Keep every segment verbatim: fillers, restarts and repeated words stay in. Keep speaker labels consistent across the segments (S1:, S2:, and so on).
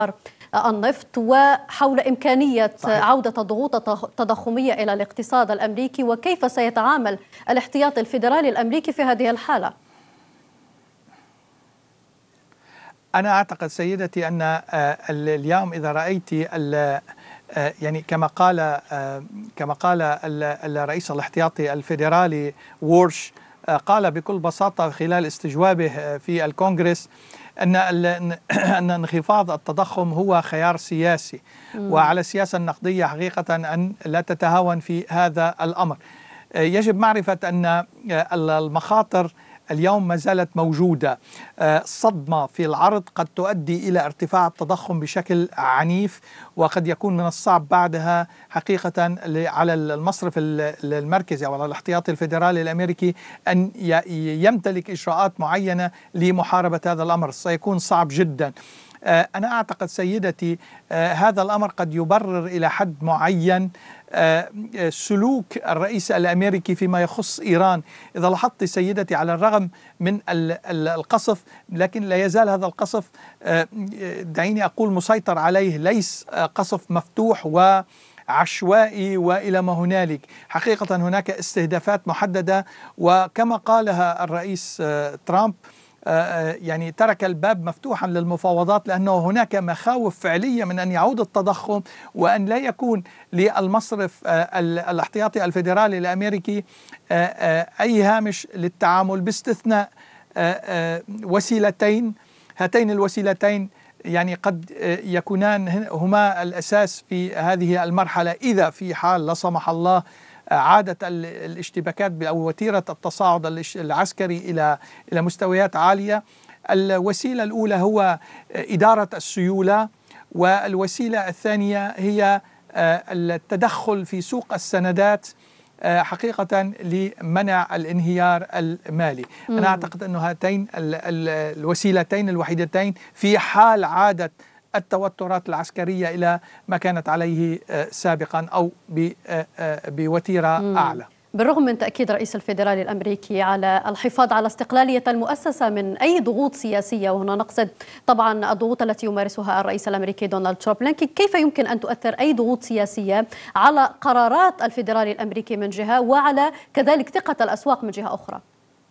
S1: النفط وحول إمكانية
S2: صحيح.
S1: عودة الضغوط التضخمية إلى الاقتصاد الأمريكي، وكيف سيتعامل الاحتياطي الفيدرالي الأمريكي في هذه الحالة؟
S2: أنا أعتقد سيدتي أن اليوم إذا رأيت يعني كما قال كما قال الرئيس الاحتياطي الفيدرالي وورش، قال بكل بساطة خلال استجوابه في الكونغرس أن أن انخفاض التضخم هو خيار سياسي، وعلى السياسة النقدية حقيقة أن لا تتهاون في هذا الأمر. يجب معرفة أن المخاطر اليوم ما زالت موجودة. صدمة في العرض قد تؤدي إلى ارتفاع التضخم بشكل عنيف، وقد يكون من الصعب بعدها حقيقة على المصرف المركزي أو على الاحتياطي الفيدرالي الأمريكي أن يمتلك إجراءات معينة لمحاربة هذا الأمر. سيكون صعب جدا. أنا أعتقد سيدتي هذا الأمر قد يبرر إلى حد معين سلوك الرئيس الأمريكي فيما يخص إيران. إذا لاحظت سيدتي على الرغم من القصف، لكن لا يزال هذا القصف دعيني أقول مسيطر عليه، ليس قصف مفتوح وعشوائي وإلى ما هنالك. حقيقة هناك استهدافات محددة، وكما قالها الرئيس ترامب يعني ترك الباب مفتوحا للمفاوضات، لأنه هناك مخاوف فعلية من أن يعود التضخم وأن لا يكون للمصرف الاحتياطي الفيدرالي الأمريكي أي هامش للتعامل، باستثناء وسيلتين. هاتين الوسيلتين يعني قد يكونان هما الأساس في هذه المرحلة، إذا في حال لا سمح الله عادت الاشتباكات أو وتيرة التصاعد العسكري إلى إلى مستويات عالية. الوسيلة الأولى هو إدارة السيولة، والوسيلة الثانية هي التدخل في سوق السندات حقيقة لمنع الانهيار المالي. مم. أنا أعتقد أن هاتين الوسيلتين الوحيدتين في حال عادت التوترات العسكرية إلى ما كانت عليه سابقا أو بوتيرة أعلى.
S1: بالرغم من تأكيد رئيس الفيدرالي الأمريكي على الحفاظ على استقلالية المؤسسة من أي ضغوط سياسية، وهنا نقصد طبعا الضغوط التي يمارسها الرئيس الأمريكي دونالد ترامب، لكن كيف يمكن أن تؤثر أي ضغوط سياسية على قرارات الفيدرالي الأمريكي من جهة، وعلى كذلك ثقة الأسواق من جهة أخرى؟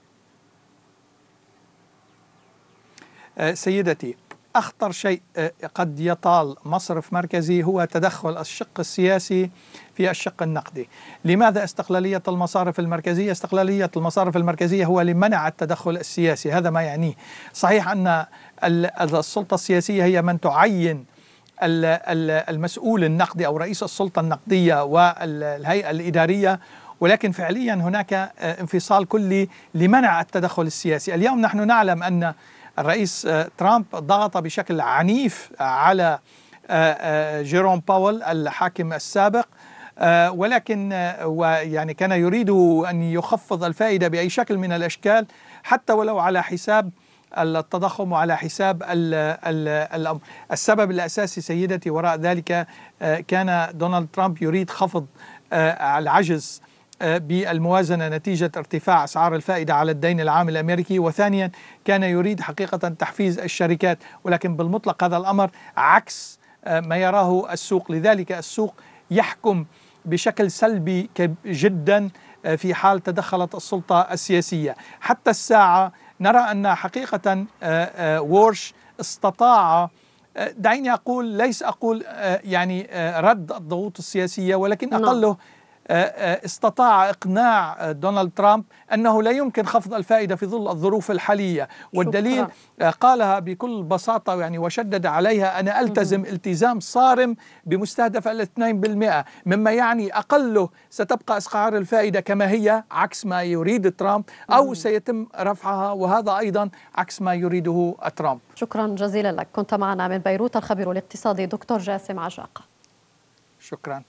S2: سيدتي، أخطر شيء قد يطال مصرف مركزي هو تدخل الشق السياسي في الشق النقدي. لماذا استقلالية المصارف المركزية؟ استقلالية المصارف المركزية هو لمنع التدخل السياسي، هذا ما يعنيه. صحيح أن السلطة السياسية هي من تعين المسؤول النقدي أو رئيس السلطة النقدية والهيئة الإدارية، ولكن فعليا هناك انفصال كلي لمنع التدخل السياسي. اليوم نحن نعلم أن الرئيس ترامب ضغط بشكل عنيف على جيروم باول الحاكم السابق، ولكن ويعني كان يريد أن يخفض الفائدة بأي شكل من الأشكال، حتى ولو على حساب التضخم وعلى حساب الأمر. السبب الأساسي سيدتي وراء ذلك كان دونالد ترامب يريد خفض العجز بالموازنة نتيجة ارتفاع أسعار الفائدة على الدين العام الأمريكي، وثانيا كان يريد حقيقة تحفيز الشركات، ولكن بالمطلق هذا الأمر عكس ما يراه السوق. لذلك السوق يحكم بشكل سلبي جدا في حال تدخلت السلطة السياسية. حتى الساعة نرى أن حقيقة وورش استطاع، دعيني أقول ليس أقول يعني رد الضغوط السياسية، ولكن أقله استطاع إقناع دونالد ترامب أنه لا يمكن خفض الفائدة في ظل الظروف الحالية، والدليل شكرا. قالها بكل بساطة يعني وشدد عليها: أنا ألتزم التزام صارم بمستهدف الاثنين بالمئة، مما يعني أقله ستبقى أسعار الفائدة كما هي عكس ما يريد ترامب، أو سيتم رفعها، وهذا أيضا عكس ما يريده ترامب.
S1: شكرا جزيلا لك. كنت معنا من بيروت الخبير الاقتصادي دكتور جاسم عجاقة.
S2: شكرا.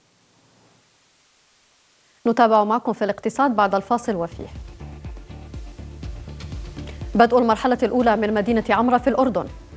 S1: نتابع معكم في الاقتصاد بعد الفاصل وفيه. بدء المرحلة الأولى من مدينة عمرة في الأردن.